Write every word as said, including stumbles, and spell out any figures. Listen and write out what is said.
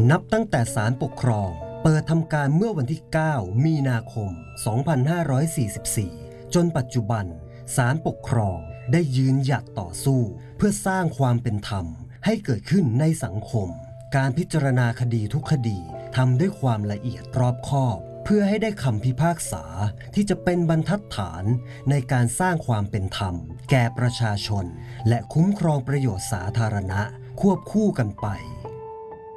นับตั้งแต่ศาลปกครองเปิดทำการเมื่อวันที่ เก้า มีนาคม สองพันห้าร้อยสี่สิบสี่ จนปัจจุบันศาลปกครองได้ยืนหยัดต่อสู้เพื่อสร้างความเป็นธรรมให้เกิดขึ้นในสังคมการพิจารณาคดีทุกคดีทำด้วยความละเอียดรอบคอบเพื่อให้ได้คำพิพากษาที่จะเป็นบรรทัดฐานในการสร้างความเป็นธรรมแก่ประชาชนและคุ้มครองประโยชน์สาธารณะควบคู่กันไป